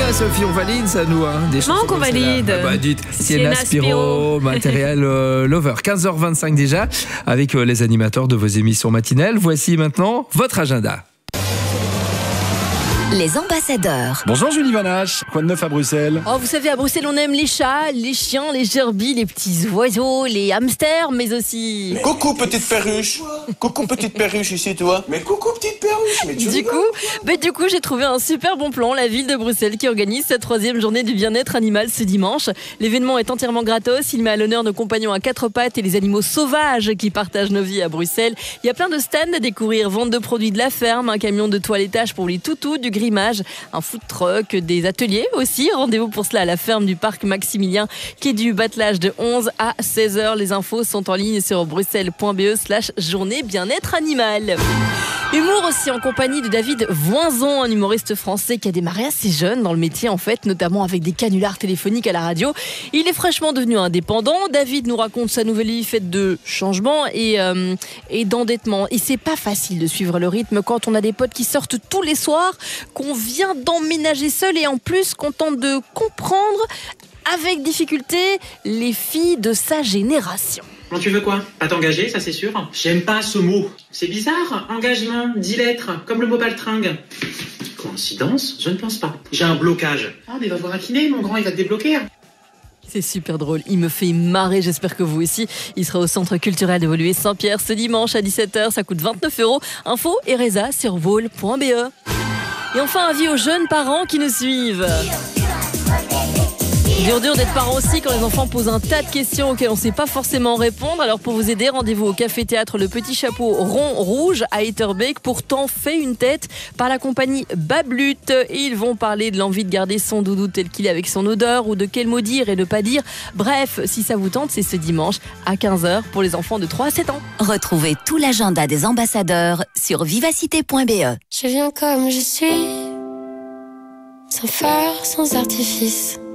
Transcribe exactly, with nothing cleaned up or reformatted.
ça, Sophie, on valide ça, nous, hein, des chansons qu'on valide. Ah bah, dites, Sienna Sienna Spiro, matériel euh, Lover. quinze heures vingt-cinq déjà, avec euh, les animateurs de vos émissions matinales. Voici maintenant votre agenda. Les ambassadeurs. Bonjour Julie Vanache, quoi de neuf à Bruxelles? Oh, vous savez, à Bruxelles, on aime les chats, les chiens, les gerbilles, les petits oiseaux, les hamsters, mais aussi... Coucou petite perruche. Coucou petite perruche ici, toi. Mais coucou petite perruche. Mais tu Du rigoles. coup, bah, du coup, j'ai trouvé un super bon plan. La ville de Bruxelles qui organise sa troisième journée du bien-être animal ce dimanche. L'événement est entièrement gratos. Il met à l'honneur nos compagnons à quatre pattes et les animaux sauvages qui partagent nos vies à Bruxelles. Il y a plein de stands à découvrir. Vente de produits de la ferme, un camion de toilettage pour les toutous, du grimage, un food truck, des ateliers aussi. Rendez-vous pour cela à la ferme du parc Maximilien, quai du Batelage de onze à seize heures. Les infos sont en ligne sur bruxelles.be slash journée bien-être animal. Humour aussi en compagnie de David Voinzon, un humoriste français qui a démarré assez jeune dans le métier en fait, notamment avec des canulars téléphoniques à la radio. Il est fraîchement devenu indépendant. David nous raconte sa nouvelle vie faite de changements et, euh, et d'endettement. Et c'est pas facile de suivre le rythme quand on a des potes qui sortent tous les soirs, qu'on vient d'emménager seul et en plus qu'on tente de comprendre avec difficulté les filles de sa génération. Bon, tu veux quoi? Pas t'engager, ça c'est sûr. J'aime pas ce mot. C'est bizarre. Engagement, dix lettres, comme le mot baltringue. Coïncidence? Je ne pense pas. J'ai un blocage. Ah, mais va voir un kiné, mon grand, il va te débloquer. C'est super drôle, il me fait marrer, j'espère que vous aussi. Il sera au Centre culturel de Woluwe-Saint-Pierre ce dimanche à dix-sept heures, ça coûte vingt-neuf euros. Info et résa sur vol point b e. Et enfin, avis aux jeunes parents qui nous suivent. Dur dur d'être parent aussi quand les enfants posent un tas de questions auxquelles on ne sait pas forcément répondre. Alors pour vous aider, rendez-vous au café-théâtre Le Petit Chapeau Rond Rouge à Etterbeek pour T'en fais une tête par la compagnie Bablut. Et ils vont parler de l'envie de garder son doudou tel qu'il est avec son odeur ou de quel mot dire et ne pas dire. Bref, si ça vous tente, c'est ce dimanche à quinze heures pour les enfants de trois à sept ans. Retrouvez tout l'agenda des ambassadeurs sur vivacité point b e. Je viens comme je suis, sans phare, sans artifice.